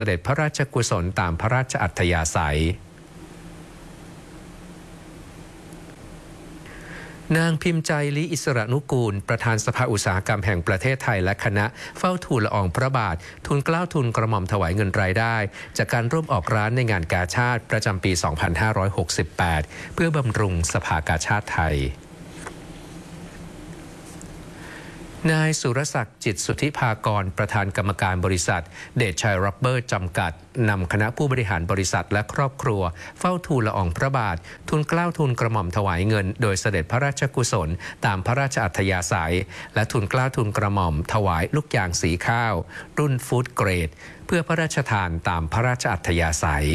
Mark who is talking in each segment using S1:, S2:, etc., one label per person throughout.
S1: เสด็จพระราชกุศลตามพระราชอัธยาศัยนางพิมพ์ใจลีอิสระนุกูลประธานสภาอุตสาหกรรมแห่งประเทศไทยและคณะเฝ้าทูลละอองพระบาททูลเกล้าทูลกระหม่อมถวายเงินรายได้จากการร่วมออกร้านในงานกาชาดประจำปี 2568 เพื่อบำรุงสภากาชาดไทยนายสุรศักดิ์จิตสุทธิภากรประธานกรรมการบริษัทเดชชัยรับเบอร์จำกัดนำคณะผู้บริหารบริษัทและครอบครัวเฝ้าทูลละอองพระบาททูลเกล้าทูลกระหม่อมถวายเงินโดยเสด็จพระราชกุศลตามพระราชอัธยาศัยและทูลเกล้าทูลกระหม่อมถวายลูกยางสีข้าวรุ่นฟู้ดเกรดเพื่อพระราชทานตามพระราชอัธยาศัย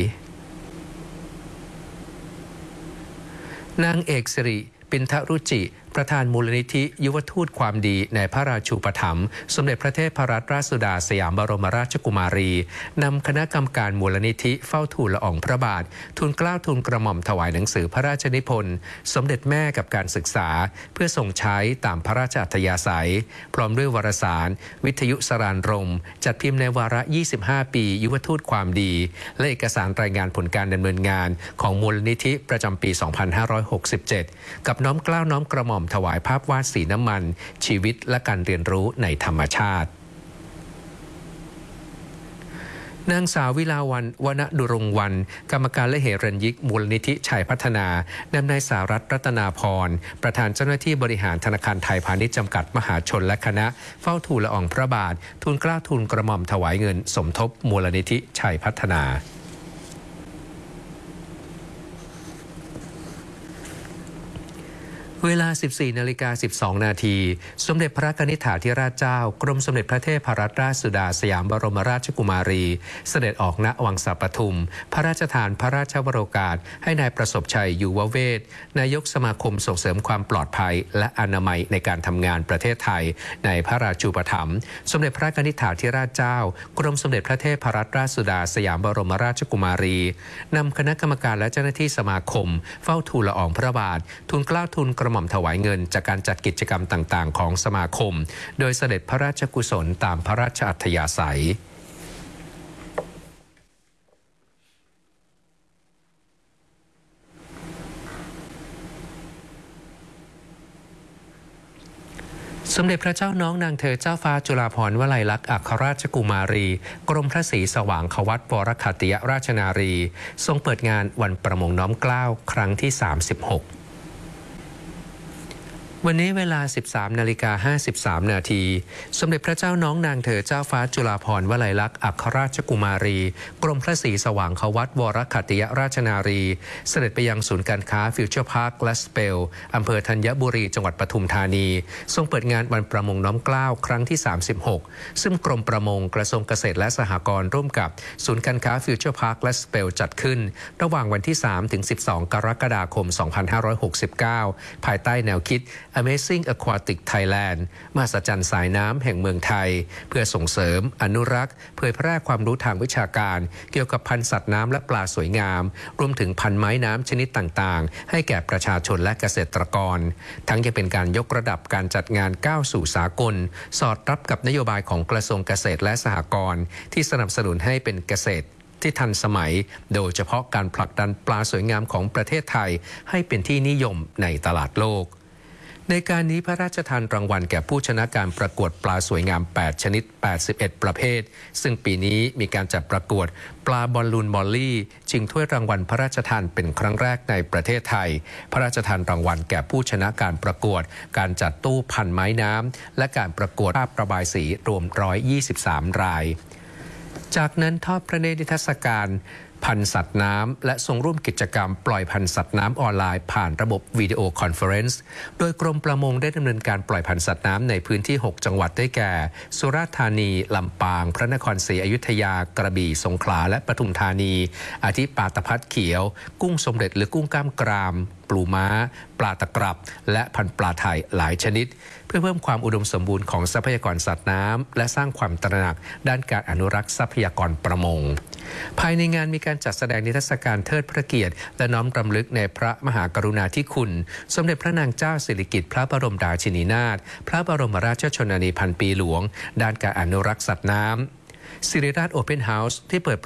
S1: นางเอกสิริปินทรุจิประธานมูลนิธิยุวทูตความดีในพระราชูปถัมภ์สมเด็จพระเทพรัตนราชสุดาสยามบรมราชกุมารีนำคณะกรรมการมูลนิธิเฝ้าทูลละอองพระบาททูลเกล้าทูลกระหม่อมถวายหนังสือพระราชนิพนธ์สมเด็จแม่กับการศึกษาเพื่อส่งใช้ตามพระราชอัธยาศัยพร้อมด้วยวารสารวิทยุสรานรมจัดพิมพ์ในวาระ 25 ปียุวทูตความดีและเอกสารรายงานผลการดำเนินงานของมูลนิธิประจำปี 2567 กับน้อมเกล้าน้อมกระหม่อมถวายภาพวาดสีน้ำมันชีวิตและการเรียนรู้ในธรรมชาตินางสาววิลาวันวณดุรงวรรณกรรมการและเหรัญยิกมูลนิธิชัยพัฒนานำนายสารัตน์รัตนาพรประธานเจ้าหน้าที่บริหารธนาคารไทยพาณิชย์จำกัดมหาชนและคณะเฝ้าทูลละอองพระบาททูลเกล้าทูลกระหม่อมถวายเงินสมทบมูลนิธิชัยพัฒนาเวลา 14:12 นาทีสมเด็จพระกนิษฐาธิราชเจ้ากรมสมเด็จพระเทพรัตนราชสุดาสยามบรมราชกุมารีเสด็จออกณวังสาปทุมพระราชทานพระราชวโรกาสให้นายประสบชัยอยู่วเวศนายกสมาคมส่งเสริมความปลอดภัยและอนามัยในการทำงานประเทศไทยในพระราชูปถัมภ์สมเด็จพระกนิษฐาธิราชเจ้ากรมสมเด็จพระเทพรัตนราชสุดาสยามบรมราชกุมารีนำคณะกรรมการและเจ้าหน้าที่สมาคมเฝ้าทูลละอองพระบาททูลเกล้าทูลกระหม่อมถวายเงินจากการจัดกิจกรรมต่างๆของสมาคมโดยเสด็จพระราชกุศลตามพระราชอัธยาศัยสมเด็จพระเจ้าน้องนางเธอเจ้าฟ้าจุฬาภรณ์วลัยลักษณ์อัครราชกุมารีกรมพระศรีสว่างควัตรวรขัตติยราชนารีทรงเปิดงานวันประมงน้อมเกล้าครั้งที่ 36วันนี้เวลา 13:53 นาทีสมเด็จพระเจ้าน้องนางเธอเจ้าฟ้าจุฬาภรณ์วลัยลักษณ์อัครราชกุมารีกรมพระศรีสว่างควัตรวรขัตติยราชนารีเสด็จไปยังศูนย์การค้าฟิวเจอร์พาร์คและสเปลอำเภอธัญบุรีจังหวัดปทุมธานีทรงเปิดงานวันประมงน้อมเกล้าครั้งที่ 36ซึ่งกรมประมงกระทรวงเกษตรและสหกรณ์ร่วมกับศูนย์การค้าฟิวเจอร์พาร์คและสเปลจัดขึ้นระหว่างวันที่ 3-12 กรกฎาคม 2569ภายใต้แนวคิดAmazing Aquatic Thailand มหัศจรรย์สายน้ำแห่งเมืองไทยเพื่อส่งเสริมอนุรักษ์เผยแพร่ความรู้ทางวิชาการเกี่ยวกับพันธุ์สัตว์น้ำและปลาสวยงามรวมถึงพันธุ์ไม้น้ำชนิดต่างๆให้แก่ประชาชนและเกษตรกรทั้งยังเป็นการยกระดับการจัดงานก้าวสู่สากลสอดรับกับนโยบายของกระทรวงเกษตรและสหกรณ์ที่สนับสนุนให้เป็นเกษตรที่ทันสมัยโดยเฉพาะการผลักดันปลาสวยงามของประเทศไทยให้เป็นที่นิยมในตลาดโลกในการนี้พระราชทานรางวัลแก่ผู้ชนะการประกวดปลาสวยงาม8ชนิด81ประเภทซึ่งปีนี้มีการจัดประกวดปลาบอลลูนมอลลี่ชิงถ้วยรางวัลพระราชทานเป็นครั้งแรกในประเทศไทยพระราชทานรางวัลแก่ผู้ชนะการประกวดการจัดตู้พันไม้น้ำและการประกวดภาพระบายสีรวม123รายจากนั้นทอดพระเนตรนิทรรศการพันธุ์สัตว์น้ำและทรงร่วมกิจกรรมปล่อยพันธุ์สัตว์น้ำออนไลน์ผ่านระบบวิดีโอคอนเฟอเรนซ์โดยกรมประมงได้ดำเนินการปล่อยพันธุ์สัตว์น้ำในพื้นที่6จังหวัดได้แก่สุราษฎร์ธานีลำปางพระนครศรีอยุธยากระบี่สงขลาและปทุมธานีอาทิปลาตะพัดเขียวกุ้งสมเด็จหรือกุ้งกล้ามกรามปลูม้าปลาตะกรับและพันธุ์ปลาไทยหลายชนิดเพื่อเพิ่มความอุดมสมบูรณ์ของทรัพยากรสัตว์น้ำและสร้างความตระหนักด้านการอนุรักษ์ทรัพยากรประมงภายในงานมีการจัดแสดงนิทรรศการเทิดพระเกียรติและน้อมรำลึกในพระมหากรุณาธิคุณสมเด็จพระนางเจ้าสิริกิติ์พระบรมราชินีนาถพระบรมราชชนนีพันปีหลวงด้านการอนุรักษ์สัตว์น้ำศิริราชโอเพนเฮาส์ที่เปิด